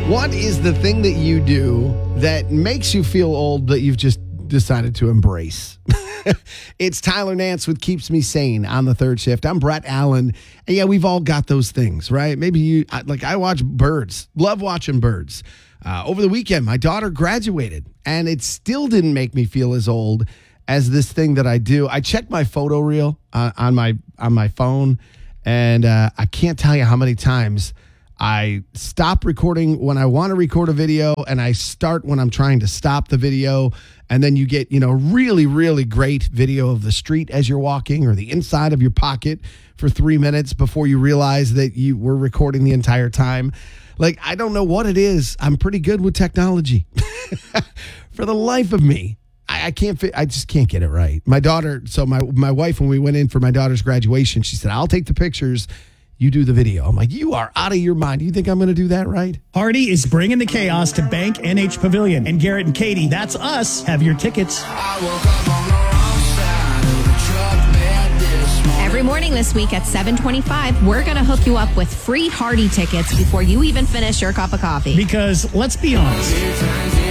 What is the thing that you do that makes you feel old that you've just decided to embrace? It's Tyler Nance with Keeps Me Sane on the third shift. I'm Brett Allen. And yeah, we've all got those things, right? Maybe I watch birds, love watching birds. Over the weekend, my daughter graduated, and it still didn't make me feel as old as this thing that I do. I checked my photo reel on my phone, and I can't tell you how many times I stop recording when I want to record a video, and I start when I'm trying to stop the video. And then you get, really, really great video of the street as you're walking or the inside of your pocket for 3 minutes before you realize that you were recording the entire time. Like, I don't know what it is. I'm pretty good with technology. For the life of me, I just can't get it right. My daughter, so my wife, when we went in for my daughter's graduation, she said, I'll take the pictures. You do the video. I'm like, you are out of your mind. You think I'm going to do that right? Hardy is bringing the chaos to Bank NH Pavilion. And Garrett and Katie, that's us, have your tickets. Every morning this week at 7:25, we're going to hook you up with free Hardy tickets before you even finish your cup of coffee. Because, let's be honest,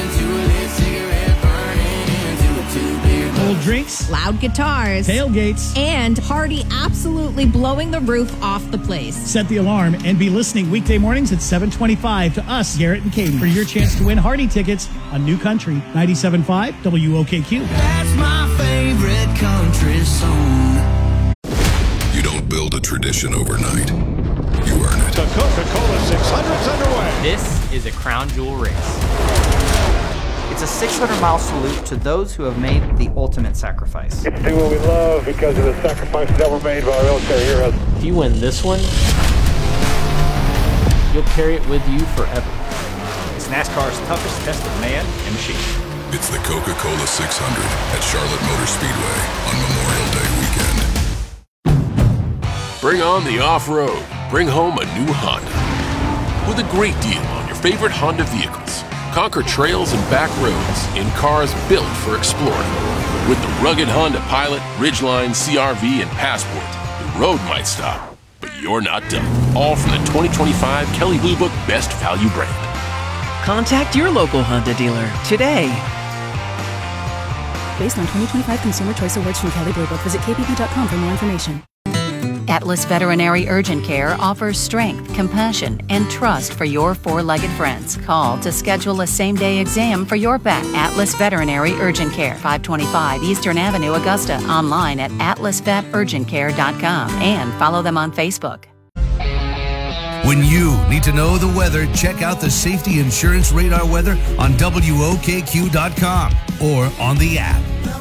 cold drinks, loud guitars, tailgates, and Hardy absolutely blowing the roof off the place. Set the alarm and be listening weekday mornings at 7:25 to us, Garrett and Katie, for your chance to win Hardy tickets on New Country 97.5 WOKQ. That's my favorite country song. You don't build a tradition overnight. You earn it. The Coca-Cola 600's underway. This is a crown jewel race. It's a 600-mile salute to those who have made the ultimate sacrifice. It's do what we love because of the sacrifices that were made by our military heroes. If you win this one, you'll carry it with you forever. It's NASCAR's toughest test of man and machine. It's the Coca-Cola 600 at Charlotte Motor Speedway on Memorial Day weekend. Bring on the off-road. Bring home a new Honda. With a great deal on your favorite Honda vehicles. Conquer trails and back roads in cars built for exploring. With the rugged Honda Pilot, Ridgeline, CR-V, and Passport, the road might stop, but you're not done. All from the 2025 Kelley Blue Book Best Value brand. Contact your local Honda dealer today. Based on 2025 Consumer Choice Awards from Kelley Blue Book, visit kbb.com for more information. Atlas Veterinary Urgent Care offers strength, compassion, and trust for your four-legged friends. Call to schedule a same-day exam for your pet. Atlas Veterinary Urgent Care, 525 Eastern Avenue, Augusta. Online at atlasveturgentcare.com and follow them on Facebook. When you need to know the weather, check out the Safety Insurance Radar weather on WOKQ.com or on the app.